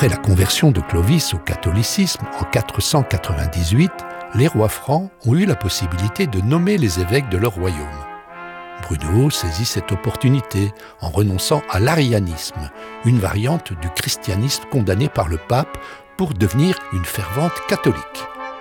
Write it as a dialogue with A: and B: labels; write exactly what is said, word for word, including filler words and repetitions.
A: Après la conversion de Clovis au catholicisme en quatre cent quatre-vingt-dix-huit, les rois francs ont eu la possibilité de nommer les évêques de leur royaume. Bruno saisit cette opportunité en renonçant à l'arianisme, une variante du christianisme condamné par le pape, pour devenir une fervente catholique.